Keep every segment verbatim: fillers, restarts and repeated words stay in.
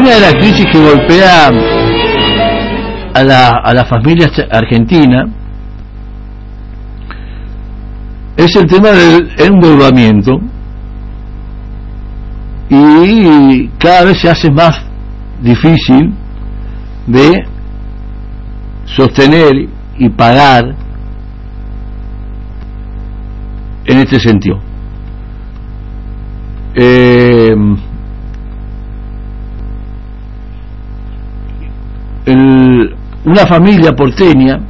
una de las crisis que golpea a la, a la familia argentina es el tema del endeudamiento, y cada vez se hace más difícil de sostener y pagar en este sentido. Eh, el, una familia porteña,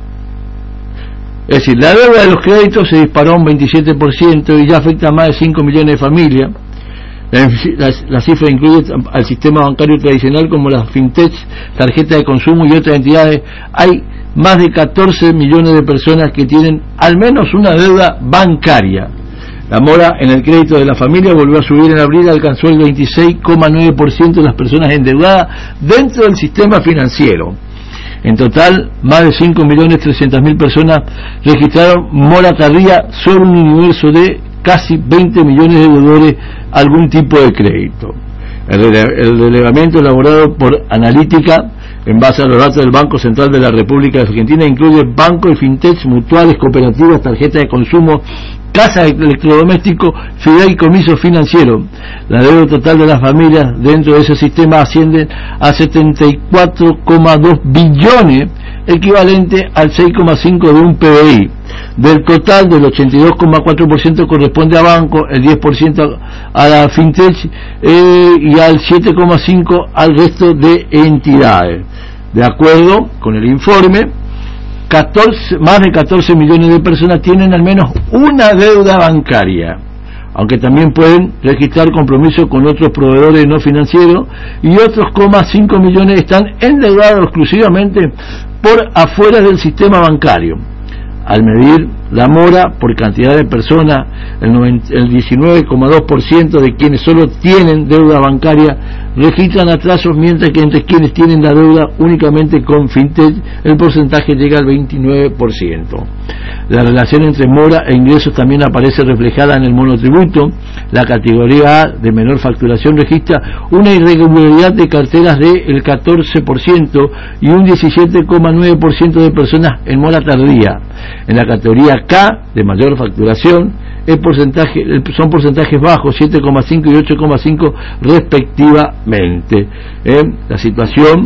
es decir, la deuda de los créditos se disparó un veintisiete por ciento y ya afecta a más de cinco millones de familias. La, la, la cifra incluye al sistema bancario tradicional como las fintech, tarjetas de consumo y otras entidades. Hay más de catorce millones de personas que tienen al menos una deuda bancaria. La mora en el crédito de la familia volvió a subir en abril, alcanzó el veintiséis coma nueve por ciento de las personas endeudadas dentro del sistema financiero. En total, más de cinco millones trescientas mil personas registraron mora tardía sobre un universo de casi veinte millones de deudores algún tipo de crédito. El, rele el relevamiento elaborado por Analítica en base a los datos del Banco Central de la República de Argentina incluye bancos y fintechs, mutuales, cooperativas, tarjetas de consumo, casas de electrodomésticos, fideicomisos financieros. La deuda total de las familias dentro de ese sistema asciende a setenta y cuatro coma dos billones, equivalente al seis coma cinco de un P B I. Del total, del ochenta y dos coma cuatro por ciento corresponde a bancos, el diez por ciento a la fintech eh, y al siete coma cinco por ciento al resto de entidades. De acuerdo con el informe, catorce, más de catorce millones de personas tienen al menos una deuda bancaria, aunque también pueden registrar compromisos con otros proveedores no financieros, y otros cinco millones están endeudados exclusivamente por afuera del sistema bancario. Al medir la mora por cantidad de personas, el, el diecinueve coma dos por ciento de quienes solo tienen deuda bancaria registran atrasos, mientras que entre quienes tienen la deuda únicamente con fintech el porcentaje llega al veintinueve por ciento. La relación entre mora e ingresos también aparece reflejada en el monotributo. La categoría A de menor facturación registra una irregularidad de carteras del catorce por ciento y un diecisiete coma nueve por ciento de personas en mora tardía. En la categoría K de mayor facturación el porcentaje, son porcentajes bajos, siete coma cinco y ocho coma cinco respectivamente. ¿Eh? La situación